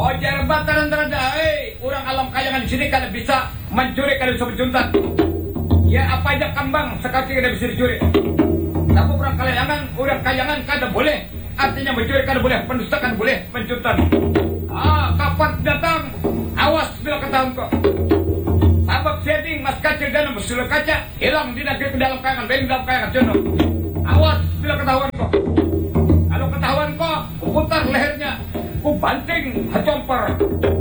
Ojar bataran terada, orang alam kayangan di sini kada bisa mencuri, kada bisa mencuntat. Ya apa aja kambang sekali kada bisa dicuri. Tapi orang kayangan kada boleh. Artinya mencuri kada boleh, pendusta kada boleh, mencuntat. Kapan datang, awas bila ketahuan kok. Sabab setting mas kaca dan bersulah kaca hilang di negeri dalam kayangan, beng dalam kayangan jono. Awas bila ketahuan kok. Kalau ketahuan kok, putar lehernya, ku banting hacomper.